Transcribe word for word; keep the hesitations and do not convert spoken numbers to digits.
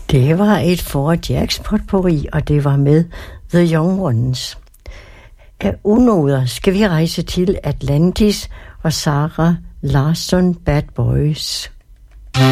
Det var et Ford Jacks potpourri, og det var med The Young Ones. Af unoder skal vi rejse til Atlantis og Sarah Larsson Bad Boys.